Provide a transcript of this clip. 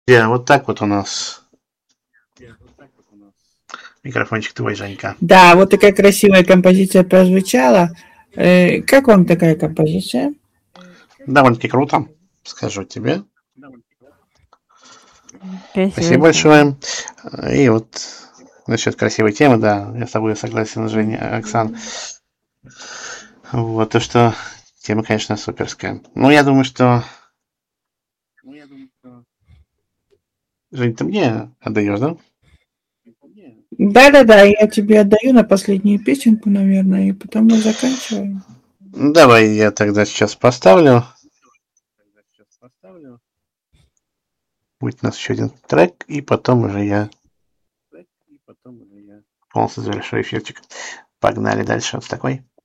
Вот так вот у нас микрофончик твой, Женька. Да, вот такая красивая композиция прозвучала. Как вам такая композиция? Довольно-таки круто, скажу тебе. Спасибо Красивая большое. тема. И вот насчет красивой темы, да, я с тобой согласен, Женя, Оксан. Вот, то, что тема, конечно, суперская. Ну, я думаю, что... Жень, ты мне отдаешь, да? Да-да-да, я тебе отдаю на последнюю песенку, наверное, и потом мы заканчиваем. Давай я тогда сейчас поставлю. Будет у нас еще один трек, и потом уже я полностью завершу эфирчик. Погнали дальше. Вот такой.